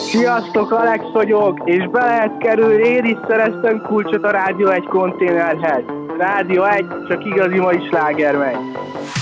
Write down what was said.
Sziasztok, Alex vagyok, és be lehet kerülni, én is szereztem kulcsot a Rádió 1 konténerhez. Rádió 1, csak igazi mai sláger megy.